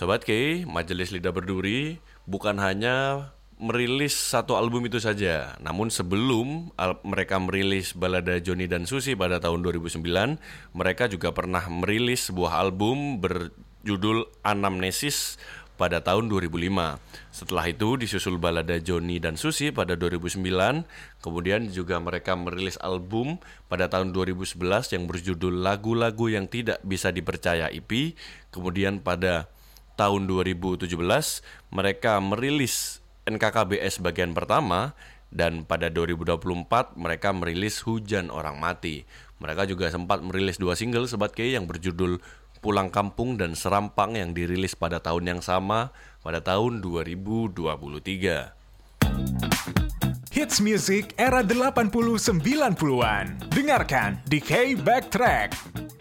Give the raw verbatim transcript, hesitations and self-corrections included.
Sobat K, Majelis Lidah Berduri bukan hanya merilis satu album itu saja. Namun sebelum al- mereka merilis balada Johnny dan Susi pada tahun dua ribu sembilan, mereka juga pernah merilis sebuah album berjudul Anamnesis pada tahun dua ribu lima. Setelah itu disusul balada Johnny dan Susi pada dua ribu sembilan. Kemudian juga mereka merilis album pada tahun dua ribu sebelas yang berjudul Lagu-lagu yang Tidak Bisa Dipercaya E P. Kemudian pada tahun dua ribu tujuh belas mereka merilis N K K B S bagian pertama, dan pada dua ribu dua puluh empat mereka merilis Hujan Orang Mati. Mereka juga sempat merilis dua single Sobat K yang berjudul Pulang Kampung dan Serampang yang dirilis pada tahun yang sama pada tahun dua ribu dua puluh tiga. Hits music era delapan puluh sembilan puluhan. Dengarkan di K Backtrack.